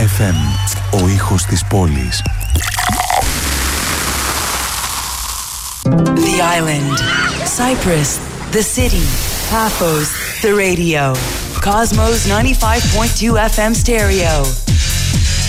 FM. Ο ήχος της πόλης. The island, Cyprus, the city, Paphos, the radio. Cosmos 95.2 FM stereo.